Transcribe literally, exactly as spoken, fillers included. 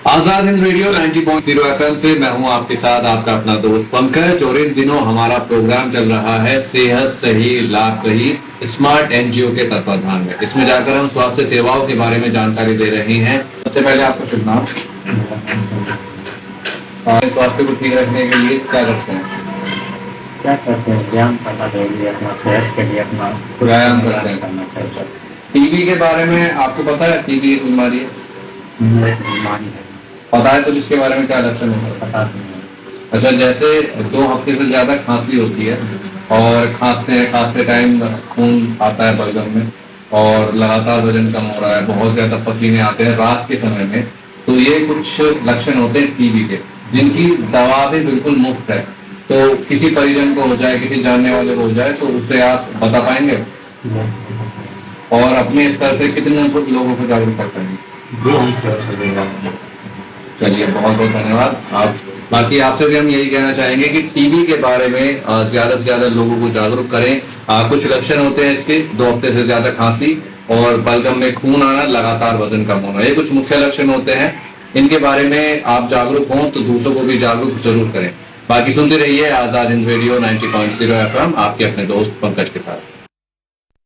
Azad Hind radio नब्बे point शून्य FM से मैं हूं आपके साथ आपका अपना दोस्त पंकज। और इन दिनों हमारा प्रोग्राम चल रहा है सेहत सही लाभ रही स्मार्ट एनजीओ के तत्वाधान में। इसमें जाकर हम स्वास्थ्य सेवाओं के बारे में जानकारी दे रहे हैं। सबसे पहले आपको चुनना स्वास्थ्य को ठीक रखने के लिए क्या करते हैं? क्या करते हैं? व्यायाम करना जरूरी है, अपना सेहत के लिए अपना व्यायाम करते हैं। टीबी के बारे में आपको पता है? टीबी एक बीमारी है, बीमारी है। पता है? तो इसके बारे में क्या लक्षण होता है? पता नहीं। अच्छा, जैसे दो हफ्ते से ज्यादा खांसी होती है और खांसते हैं खांसते टाइम खून आता है बलगम में और लगातार वजन कम हो रहा है, बहुत ज्यादा पसीने आते हैं रात के समय में, तो ये कुछ लक्षण होते हैं टीबी के, जिनकी दवा भी बिल्कुल मुफ्त है। तो किसी परिजन को हो जाए, किसी जानने वाले को हो जाए, तो उसे आप बता पाएंगे? और अपने स्तर से कितने लोगों को जागरूक कर पाएंगे? चलिए, बहुत बहुत धन्यवाद आप। बाकी आपसे भी हम यही कहना चाहेंगे कि टीबी के बारे में ज्यादा से ज्यादा लोगों को जागरूक करें। आ, कुछ लक्षण होते हैं इसके, दो हफ्ते से ज्यादा खांसी और बलगम में खून आना, लगातार वजन कम होना, ये कुछ मुख्य लक्षण होते हैं। इनके बारे में आप जागरूक हों तो दूसरों को भी जागरूक जरूर करें। बाकी सुनते रहिए आजाद हिंद रेडियो नब्बे पॉइंट शून्य एफएम, आपके अपने दोस्त पंकज के साथ।